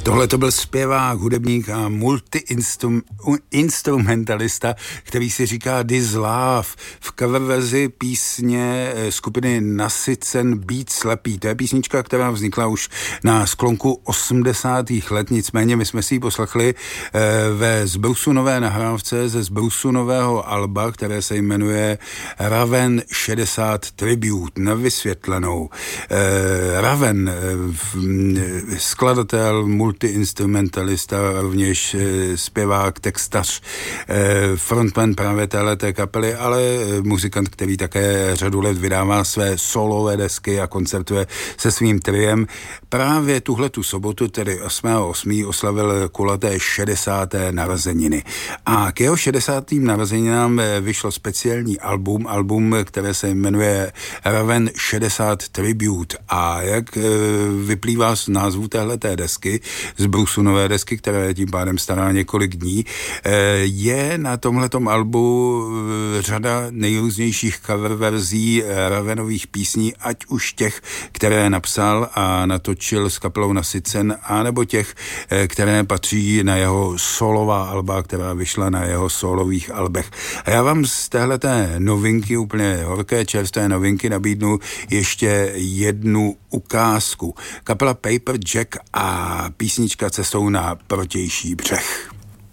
Tohle to byl zpěvák, hudebník a multi-instrumentalista, který si říká This Love v cover verzi písně skupiny Nasycen být slepý. To je písnička, která vznikla už na sklonku 80. let, nicméně my jsme si ji poslechli ve zbrusunové nahrávce ze zbrusunového alba, které se jmenuje Raven 60 Tribute, na vysvětlenou. Raven, skladatel, multi-instrumentalista, rovněž zpěvák, textař, frontman právě téhleté kapely, ale muzikant, který také řadu let vydává své solové desky a koncertuje se svým triem. Právě tuhletu sobotu, tedy 8.8. oslavil kulaté 60. narozeniny. A k jeho 60. narozeninám vyšlo speciální album, které se jmenuje Raven 60 Tribute. A jak vyplývá z názvu téhleté desky, z brusunové desky, která je tím pádem stará několik dní, je na tomhletom albu řada nejrůznějších cover verzí Ravenových písní, ať už těch, které napsal a natočil s kapelou Nasycen, anebo těch, které patří na jeho solová alba, která vyšla na jeho solových albech. A já vám z téhleté novinky, úplně horké, čerstvé novinky, nabídnu ještě jednu ukázku. Kapela Paper Jack a písnička Cestou na protější břeh.